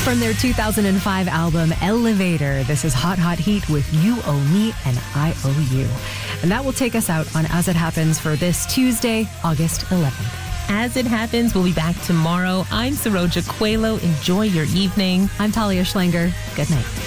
From their 2005 album, Elevator, this is Hot Hot Heat with You Owe Me and I Owe You. And that will take us out on As It Happens for this Tuesday, August 11th. As It Happens, we'll be back tomorrow. I'm Saroja Coelho. Enjoy your evening. I'm Talia Schlanger. Good night.